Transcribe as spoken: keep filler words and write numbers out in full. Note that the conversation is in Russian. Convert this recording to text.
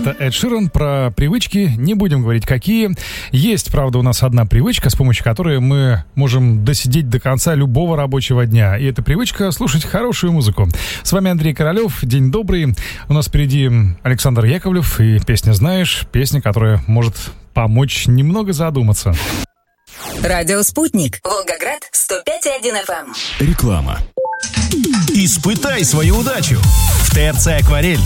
Это Эд Ширан. Про привычки не будем говорить какие. Есть, правда, у нас одна привычка, с помощью которой мы можем досидеть до конца любого рабочего дня. И эта привычка — слушать хорошую музыку. С вами Андрей Королёв. День добрый. У нас впереди Александр Яковлев и песня «Знаешь». Песня, которая может помочь немного задуматься. Радио «Спутник». Волгоград, сто пять и один эф эм. Реклама. Испытай свою удачу. В ТРЦ «Акварель»